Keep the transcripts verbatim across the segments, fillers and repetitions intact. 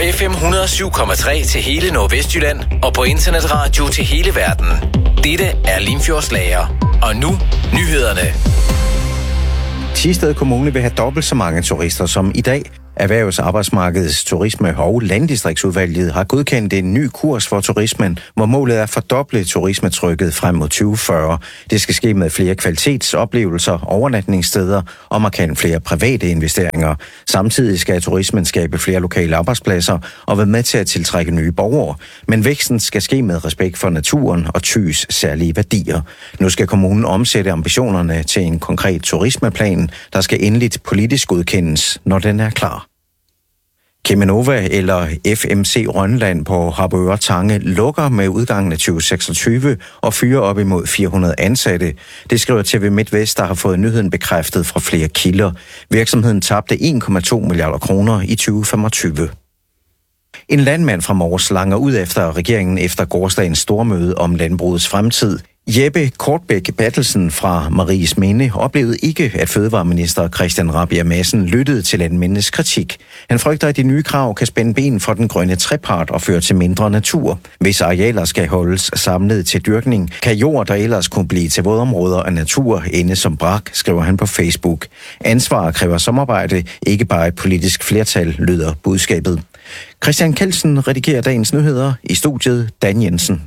F M et hundrede og syv komma tre til hele Nordvestjylland og på internetradio til hele verden. Dette er Limfjordslager. Og nu nyhederne. Thisted Kommune vil have dobbelt så mange turister som i dag. Erhvervs-, Arbejdsmarkedets, Turisme- og Landdistriktsudvalget har godkendt en ny kurs for turismen, hvor målet er at fordoble turismetrykket frem mod tyve fyrre. Det skal ske med flere kvalitetsoplevelser, overnatningssteder og markant flere private investeringer. Samtidig skal turismen skabe flere lokale arbejdspladser og være med til at tiltrække nye borgere. Men væksten skal ske med respekt for naturen og Thys særlige værdier. Nu skal kommunen omsætte ambitionerne til en konkret turismeplan, der skal endeligt politisk godkendes, når den er klar. Cheminova eller F M C Rønland på Harboøre Tange lukker med udgangen af tyve seksogtyve og fyrer op imod fire hundrede ansatte. Det skriver T V MidtVest, der har fået nyheden bekræftet fra flere kilder. Virksomheden tabte en komma to milliarder kroner i tyve femogtyve. En landmand fra Mors langer ud efter regeringen efter gårsdagens stormøde om landbrugets fremtid. Jeppe Kortbæk Battelsen fra Maries Minde oplevede ikke, at fødevareminister Christian Rabjerg Madsen lyttede til landmændenes kritik. Han frygter, at de nye krav kan spænde ben for den grønne trepart og føre til mindre natur. Hvis arealer skal holdes samlet til dyrkning, kan jord, der ellers kunne blive til vådområder og natur, ende som brak, skriver han på Facebook. Ansvar kræver samarbejde, ikke bare et politisk flertal, lyder budskabet. Christian Kelsen redigerer dagens nyheder. I studiet Dan Jensen.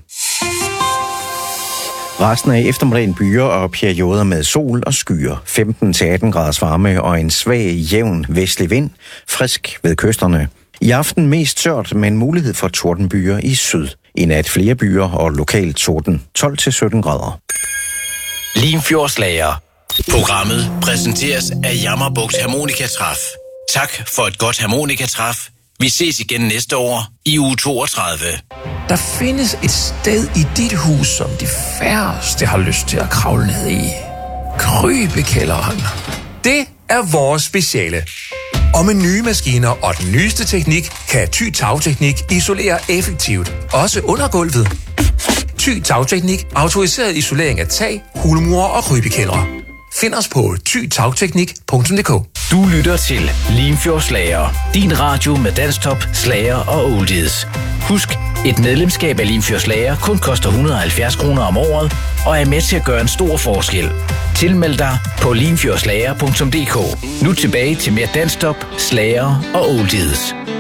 Resten af eftermiddagen byer og perioder med sol og skyer. femten til atten graders varme og en svag, jævn vestlig vind. Frisk ved kysterne. I aften mest tørt, men mulighed for tordenbyer i syd. I nat flere byer og lokalt torden. tolv til sytten grader. Limfjordslager. Programmet præsenteres af Jammerbugt Harmonikatræf. Tak for et godt harmonikatræf. Vi ses igen næste år i uge toogtredive. Der findes et sted i dit hus, som de færreste har lyst til at kravle ned i. Krybekælderen. Det er vores speciale. Og med nye maskiner og den nyeste teknik, kan Thy Tagteknik isolere effektivt, også under gulvet. Thy Tagteknik, autoriseret isolering af tag, hulmure og krybekældre. Find os på thy tagteknik punktum d k. Du lytter til Limfjordslager. Din radio med dansktop, slager og oldies. Husk, et medlemskab af Limfjordslager kun koster et hundrede og halvfjerds kroner om året og er med til at gøre en stor forskel. Tilmeld dig på limfjordslager punktum d k. Nu tilbage til mere dansktop, slager og oldies.